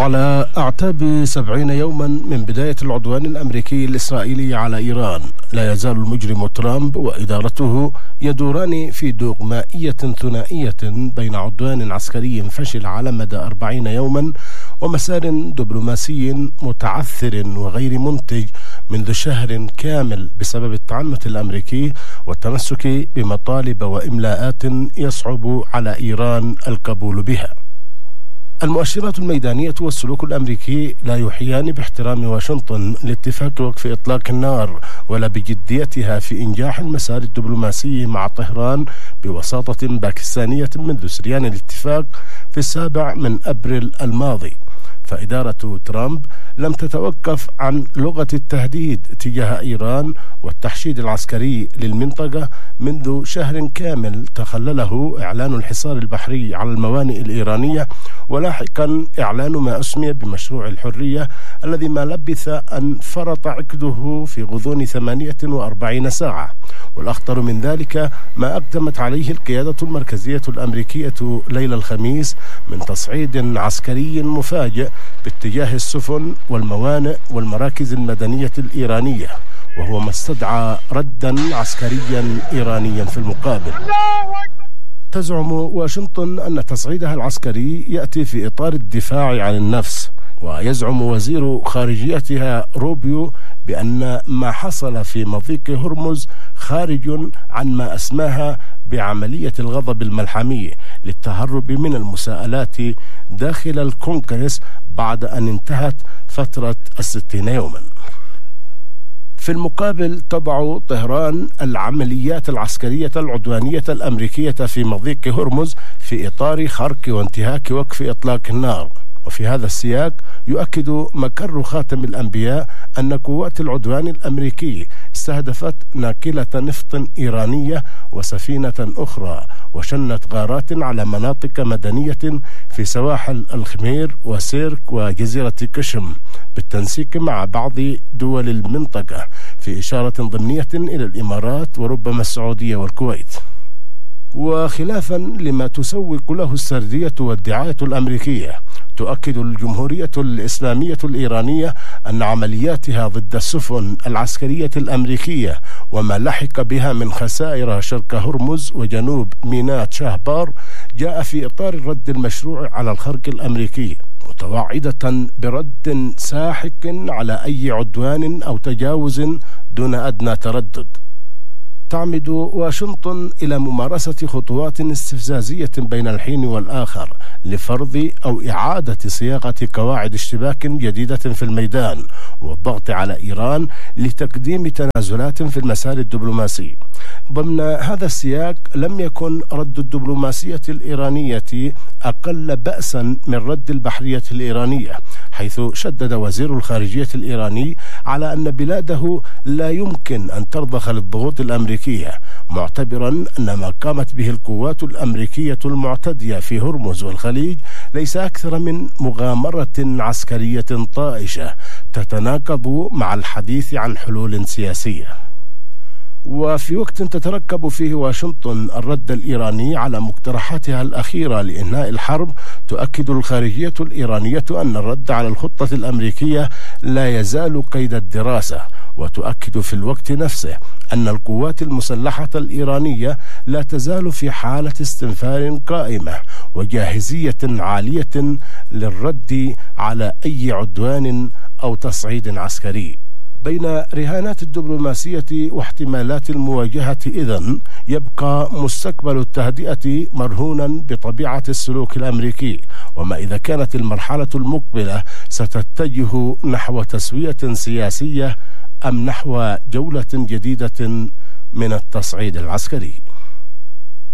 على أعتاب 70 يوما من بداية العدوان الأمريكي الإسرائيلي على إيران، لا يزال المجرم ترامب وإدارته يدوران في دوغمائية ثنائية بين عدوان عسكري فشل على مدى 40 يوما ومسار دبلوماسي متعثر وغير منتج منذ شهر كامل بسبب التعنت الأمريكي والتمسك بمطالب وإملاءات يصعب على إيران القبول بها. المؤشرات الميدانية والسلوك الأمريكي لا يوحيان باحترام واشنطن لاتفاق وقف إطلاق النار ولا بجديتها في إنجاح المسار الدبلوماسي مع طهران بوساطة باكستانية منذ سريان الاتفاق في 7 أبريل الماضي. فإدارة ترامب لم تتوقف عن لغة التهديد تجاه إيران والتحشيد العسكري للمنطقة منذ شهر كامل تخلله إعلان الحصار البحري على الموانئ الإيرانية، ولاحقا إعلان ما أسمي بمشروع الحرية الذي ما لبث أن فرط عقده في غضون 48 ساعة. والأخطر من ذلك ما أقدمت عليه القيادة المركزية الأمريكية ليلة الخميس من تصعيد عسكري مفاجئ باتجاه السفن والموانئ والمراكز المدنية الإيرانية، وهو ما استدعى ردا عسكريا إيرانيا في المقابل. تزعم واشنطن أن تصعيدها العسكري يأتي في إطار الدفاع عن النفس، ويزعم وزير خارجيتها روبيو بأن ما حصل في مضيق هرمز خارج عن ما أسماها بعملية الغضب الملحمي للتهرب من المساءلات داخل الكونغرس بعد أن انتهت فترة 60 يوما. في المقابل تضع طهران العمليات العسكرية العدوانية الأمريكية في مضيق هرمز في إطار خرق وانتهاك وقف إطلاق النار. وفي هذا السياق يؤكد مقر خاتم الأنبياء أن قوات العدوان الأمريكي استهدفت ناقلة نفط إيرانية وسفينة أخرى وشنت غارات على مناطق مدنية في سواحل الخمير وسيرك وجزيرة كشم بالتنسيق مع بعض دول المنطقة في إشارة ضمنية إلى الإمارات وربما السعودية والكويت. وخلافا لما تسوق له السردية والدعاية الأمريكية، تؤكد الجمهورية الإسلامية الإيرانية أن عملياتها ضد السفن العسكرية الأمريكية وما لحق بها من خسائر شرق هرمز وجنوب ميناء شاهبار جاء في إطار الرد المشروع على الخرق الأمريكي، متوعدة برد ساحق على أي عدوان أو تجاوز دون أدنى تردد. تعمد واشنطن إلى ممارسة خطوات استفزازية بين الحين والآخر لفرض أو إعادة صياغة قواعد اشتباك جديدة في الميدان والضغط على إيران لتقديم تنازلات في المسار الدبلوماسي. ضمن هذا السياق لم يكن رد الدبلوماسية الإيرانية أقل بأسا من رد البحرية الإيرانية، حيث شدد وزير الخارجية الإيراني على أن بلاده لا يمكن أن ترضخ للضغوط الأمريكية، معتبرا أن ما قامت به القوات الأمريكية المعتدية في هرمز والخليج ليس أكثر من مغامرة عسكرية طائشة تتناقض مع الحديث عن حلول سياسية. وفي وقت تترقب فيه واشنطن الرد الإيراني على مقترحاتها الأخيرة لإنهاء الحرب، تؤكد الخارجية الإيرانية أن الرد على الخطة الأمريكية لا يزال قيد الدراسة، وتؤكد في الوقت نفسه أن القوات المسلحة الإيرانية لا تزال في حالة استنفار قائمة وجاهزية عالية للرد على أي عدوان أو تصعيد عسكري. بين رهانات الدبلوماسية واحتمالات المواجهة إذن يبقى مستقبل التهدئة مرهونا بطبيعة السلوك الأمريكي، وما إذا كانت المرحلة المقبلة ستتجه نحو تسوية سياسية أم نحو جولة جديدة من التصعيد العسكري.